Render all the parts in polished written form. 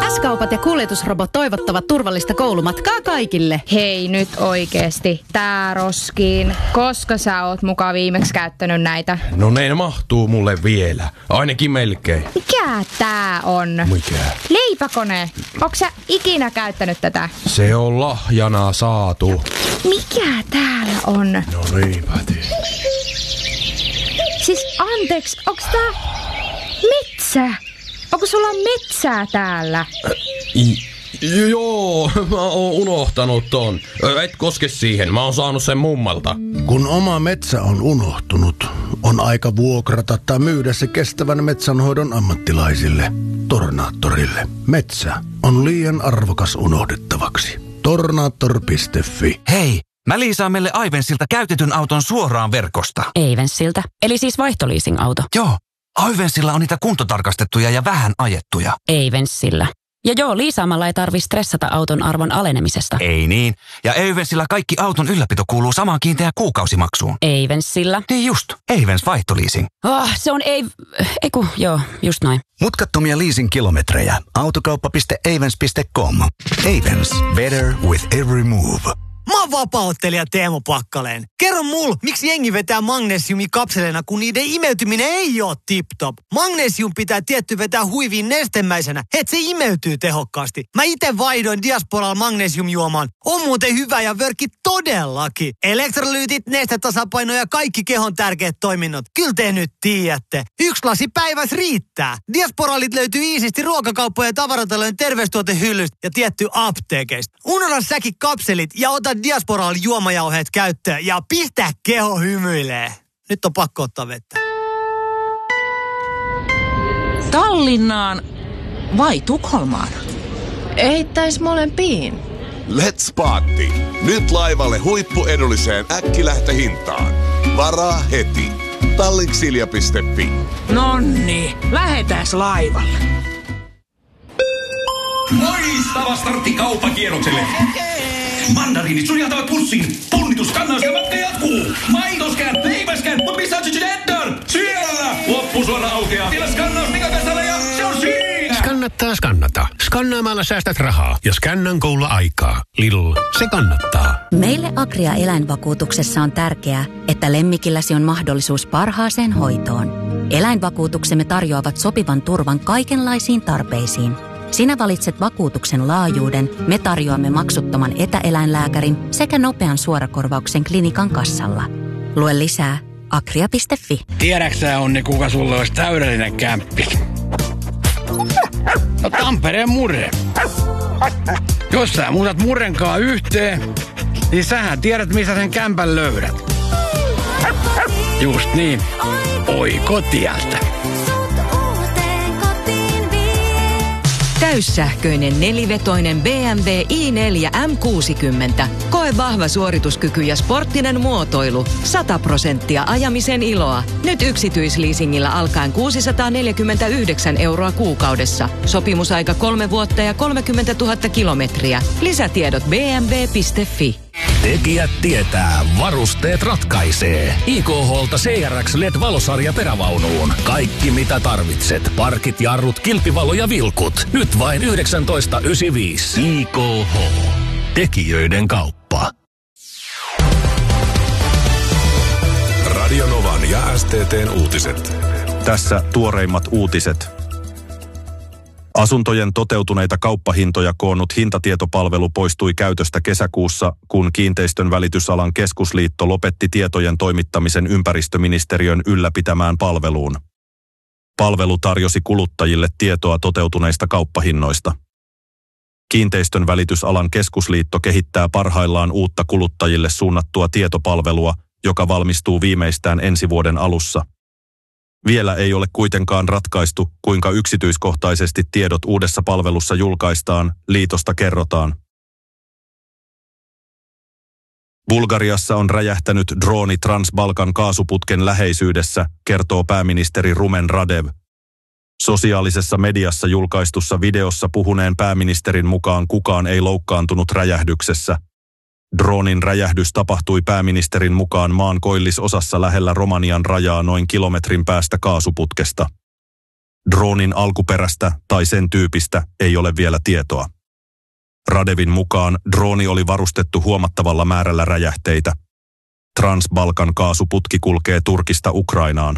S-kaupat ja kuljetusrobot toivottavat turvallista koulumatkaa kaikille. Hei nyt oikeesti, tää roskiin. Koska sä oot muka viimeksi käyttänyt näitä? No ne mahtuu mulle vielä. Ainakin melkein. Mikä tää on? Mikä? Leipäkone. Onks sä ikinä käyttänyt tätä? Se on lahjana saatu. Mikä täällä on? No niinpä Siis anteeksi, onks tää metsä? Onko sulla metsää täällä? Joo, mä oon unohtanut ton. Et koske siihen, mä oon saanut sen mummalta. Kun oma metsä on unohtunut, on aika vuokrata tai myydä se kestävän metsänhoidon ammattilaisille. Tornaattorille. Metsä on liian arvokas unohdettavaksi. Tornaattor.fi. Hei, mä liisaan meille Aivensilta käytetyn auton suoraan verkosta. Aivensilta, eli siis vaihtoliising-auto. Joo, Aivensilla on niitä kuntotarkastettuja ja vähän ajettuja. Aivensilla. Ja joo, liisaamalla ei tarvitse stressata auton arvon alenemisesta. Ei niin. Ja Aivensilla kaikki auton ylläpito kuuluu samaan kiinteään kuukausimaksuun. Aivensilla. Niin just, Aivens vaihtoliising. Se on joo, just noin. Mutkattomia leasing-kilometrejä. Autokauppa.aivens.com. Aivens. Better with every move. Mä oon vapauttelija Teemu Pakkaleen. Kerro mulle, miksi jengi vetää magnesiumikapseleina, kun niiden imeytyminen ei oo tip-top. Magnesium pitää tietty vetää huiviin nestemäisenä, et se imeytyy tehokkaasti. Mä ite vaihdoin Diasporal magnesiumjuomaan. On muuten hyvä ja vörkki todellakin. Elektrolyytit, nestetasapaino ja kaikki kehon tärkeät toiminnot. Kyllä te nyt tiedätte. 1 lasi päivässä riittää. Diasporalit löytyy iisisti ruokakauppojen ja tavaratalojen terveystuotehyllystä ja tietty apteekeista. Unohda säkin kapselit ja ota Diasporal juomajauheet käyttöön ja pistä keho hymyilee. Nyt on pakko ottaa vettä. Tallinnaan vai Tukholmaan? Eittäis molempiin. Let's party! Nyt laivalle huippuedulliseen äkkilähtöhintaan. Varaa heti. Tallinksilja.fi. Nonni, lähetäs laivalle. Loistava startti kauppakierrokselle. Mandariinit suljaltavat pussiin. Punnitus kannas ja matka jatkuu. Maitoskään, leipäskään, mutta missä on Ginger? Siellä! Loppusuora aukeaa. Vielä skannaus Mikakastalle ja se on siinä! Skannattaa skannata. Skannaamalla säästät rahaa ja Scannan koululla aikaa. Lidl, se kannattaa. Meille Agria eläinvakuutuksessa on tärkeää, että lemmikilläsi on mahdollisuus parhaaseen hoitoon. Eläinvakuutuksemme tarjoavat sopivan turvan kaikenlaisiin tarpeisiin. Sinä valitset vakuutuksen laajuuden, me tarjoamme maksuttoman etäeläinlääkärin sekä nopean suorakorvauksen klinikan kassalla. Lue lisää agria.fi. Tiedäksä Onni, kuka sulle olisi täydellinen kämppi? No Tampereen Murre. Jos sä muutat Murrenkaa yhteen, niin sähän tiedät, missä sen kämpän löydät. Just niin. Oi kotialta. Täyssähköinen nelivetoinen BMW i4 M60. Koe vahva suorituskyky ja sporttinen muotoilu. 100% ajamisen iloa. Nyt yksityisleasingillä alkaen 649 € kuukaudessa. Sopimusaika 3 vuotta ja 30 000 kilometriä. Lisätiedot bmw.fi. Tekijät tietää, varusteet ratkaisee. IKH:lta CRX LED-valosarja perävaunuun. Kaikki mitä tarvitset. Parkit, jarrut, kilpivalo ja vilkut. Nyt vain 19,95. IKH. Tekijöiden kauppa. Radionovan ja STT:n uutiset. Tässä tuoreimmat uutiset. Asuntojen toteutuneita kauppahintoja koonnut hintatietopalvelu poistui käytöstä kesäkuussa, kun Kiinteistön välitysalan keskusliitto lopetti tietojen toimittamisen ympäristöministeriön ylläpitämään palveluun. Palvelu tarjosi kuluttajille tietoa toteutuneista kauppahinnoista. Kiinteistön välitysalan keskusliitto kehittää parhaillaan uutta kuluttajille suunnattua tietopalvelua, joka valmistuu viimeistään ensi vuoden alussa. Vielä ei ole kuitenkaan ratkaistu, kuinka yksityiskohtaisesti tiedot uudessa palvelussa julkaistaan, liitosta kerrotaan. Bulgariassa on räjähtänyt drooni Transbalkan kaasuputken läheisyydessä, kertoo pääministeri Rumen Radev. Sosiaalisessa mediassa julkaistussa videossa puhuneen pääministerin mukaan kukaan ei loukkaantunut räjähdyksessä. Droonin räjähdys tapahtui pääministerin mukaan maan koillisosassa lähellä Romanian rajaa noin kilometrin päästä kaasuputkesta. Droonin alkuperästä tai sen tyypistä ei ole vielä tietoa. Radevin mukaan drooni oli varustettu huomattavalla määrällä räjähteitä. Trans-Balkan kaasuputki kulkee Turkista Ukrainaan.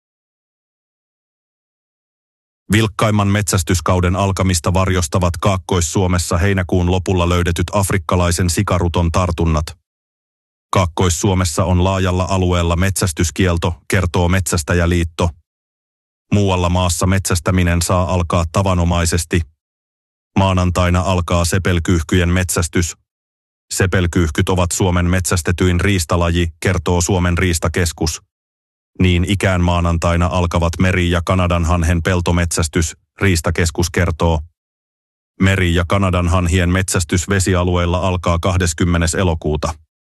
Vilkkaimman metsästyskauden alkamista varjostavat Kaakkois-Suomessa heinäkuun lopulla löydetyt afrikkalaisen sikaruton tartunnat. Kaakkois-Suomessa on laajalla alueella metsästyskielto, kertoo Metsästäjäliitto. Muualla maassa metsästäminen saa alkaa tavanomaisesti. Maanantaina alkaa sepelkyyhkyjen metsästys. Sepelkyyhkyt ovat Suomen metsästetyin riistalaji, kertoo Suomen riistakeskus. Niin ikään maanantaina alkavat meri- ja kanadanhanhen peltometsästys, riistakeskus kertoo. Meri- ja kanadanhanhien metsästys vesialueilla alkaa 20. elokuuta.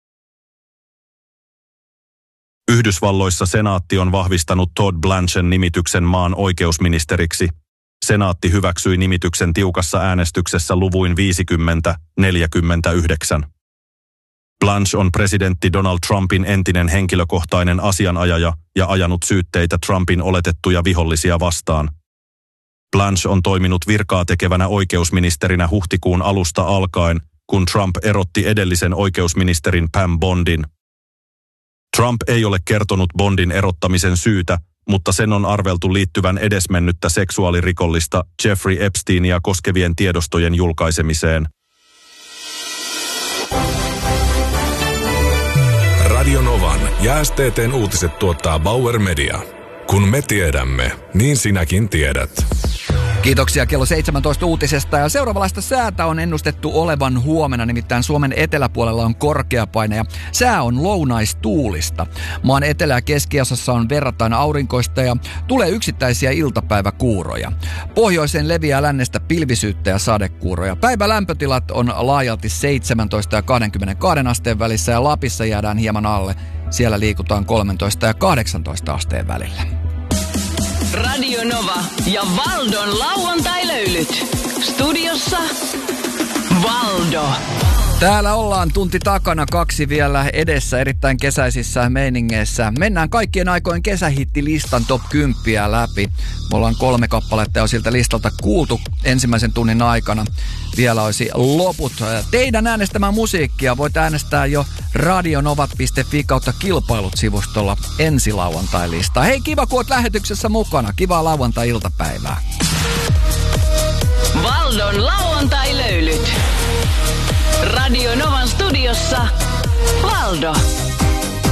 Yhdysvalloissa senaatti on vahvistanut Todd Blanchen nimityksen maan oikeusministeriksi. Senaatti hyväksyi nimityksen tiukassa äänestyksessä luvuin 50-49. Blanche on presidentti Donald Trumpin entinen henkilökohtainen asianajaja ja ajanut syytteitä Trumpin oletettuja vihollisia vastaan. Blanche on toiminut virkaa tekevänä oikeusministerinä huhtikuun alusta alkaen, kun Trump erotti edellisen oikeusministerin Pam Bondin. Trump ei ole kertonut Bondin erottamisen syytä, mutta sen on arveltu liittyvän edesmennyttä seksuaalirikollista Jeffrey Epsteinia koskevien tiedostojen julkaisemiseen. Radio Novan ja STT:n uutiset tuottaa Bauer Media. Kun me tiedämme, niin sinäkin tiedät. Kiitoksia kello 17 uutisesta ja seuraavanlaista säätä on ennustettu olevan huomenna, nimittäin Suomen eteläpuolella on korkeapaine ja sää on lounaistuulista. Maan etelä- ja keskiosassa on verrattain aurinkoista ja tulee yksittäisiä iltapäiväkuuroja. Pohjoiseen leviää lännestä pilvisyyttä ja sadekuuroja. Päivälämpötilat on laajalti 17 ja 22 asteen välissä ja Lapissa jäädään hieman alle. Siellä liikutaan 13 ja 18 asteen välillä. Radio Nova ja Valdon lauantai-löylyt. Studiossa Valdo. Täällä ollaan tunti takana, 2 vielä edessä erittäin kesäisissä meiningeissä. Mennään kaikkien aikojen kesähittilistan top 10 läpi. Me ollaan 3 kappaletta jo siltä listalta kuultu ensimmäisen tunnin aikana. Vielä olisi loput. Teidän äänestämään musiikkia voit äänestää jo radionovat.fi/kilpailut-sivustolla ensi lauantai-listaa. Hei, kiva kun oot lähetyksessä mukana. Kivaa lauantai-iltapäivää. Valdon lauantai-löylyt. Radio Novan studiossa Valdo.